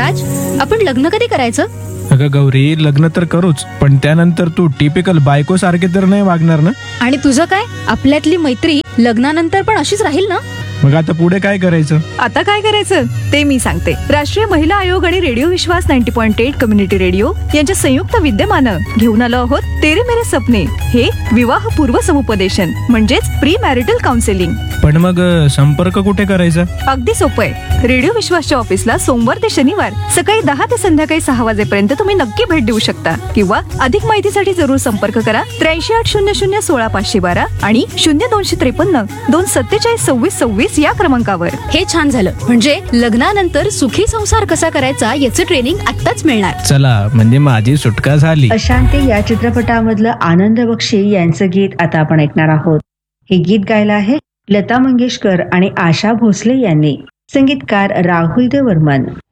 राज, आपण लग्न कधी करायचं? अगं गौरी, लग्न तर करूच, पण त्यानंतर तू टिपिकल बायको सारखे तर नाही वागणार ना? आणि तुझं काय? आपल्यातली मैत्री लग्नानंतर पण अशीच राहील ना? मग आता पुढे काय करायचं? आता काय करायचं ते मी सांगते. राष्ट्रीय महिला आयोग आणि रेडिओ विश्वास 90.8 कम्युनिटी रेडिओ यांच्या संयुक्त विद्यमानं घेऊन आलो आहोत तेरे मेरे सपने, हे विवाह पूर्व समुपदेशन म्हणजेच प्री मॅरिटल काउन्सिलिंग. पण मग संपर्क कुठे करायचा? अगदी सोपं आहे. रेडिओ विश्वासच्या ऑफिसला सोमवार ते शनिवार सकाळी 10 ते संध्याकाळी 6 वाजेपर्यंत तुम्ही नक्की भेट देऊ शकता. किंवा अधिक माहितीसाठी जरूर संपर्क करा 8380016512 आणि 0253 247 2626 या क्रमांकावर. हे छान झालं. म्हणजे लग्नानंतर सुखी संसार कसा करायचा याचं ट्रेनिंग आत्ताच मिळणार. चला, म्हणजे माझी सुटका झाली. अशांती या चित्रपटामधलं आनंद बक्षी यांचं गीत आता आपण ऐकणार आहोत. हे गीत गायलं आहे लता मंगेशकर आणि आशा भोसले यांनी. संगीतकार राहुल देव वर्मन.